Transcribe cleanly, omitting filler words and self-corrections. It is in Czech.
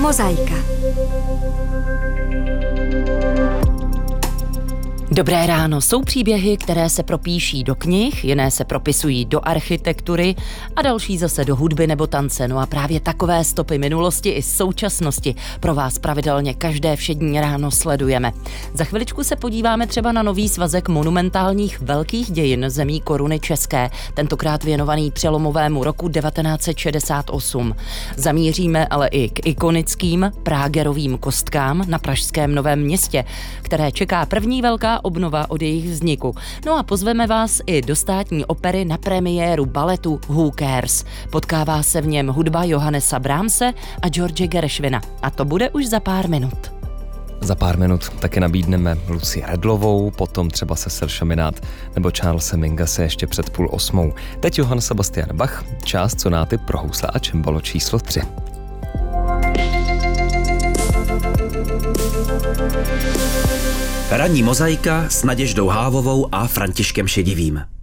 Mozaika. Dobré ráno. Jsou příběhy, které se propíší do knih, jiné se propisují do architektury a další zase do hudby nebo tance. No a právě takové stopy minulosti i současnosti pro vás pravidelně každé všední ráno sledujeme. Za chviličku se podíváme třeba na nový svazek monumentálních velkých dějin zemí koruny české, tentokrát věnovaný přelomovému roku 1968. Zamíříme ale i k ikonickým Pragerovým kostkám na pražském Novém Městě, které čeká první velká obnova od jejich vzniku. No a pozveme vás i do státní opery na premiéru baletu Who Cares. Potkává se v něm hudba Johannese Brahmse a George Gershwina. A to bude už za pár minut. Za pár minut taky nabídneme Lucii Redlovou, potom třeba Cecil Chaminade nebo Charlese Mingase ještě před 7:30. Teď Johann Sebastian Bach, část sonáty pro housle a cembalo číslo 3. Ranní mozaika s Naděždou Hávovou a Františkem Šedivým.